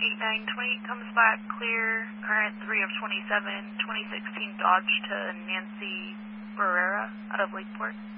8928 comes back clear, current 3 of 27, 2016 Dodge to Nancy Barrera out of Lakeport.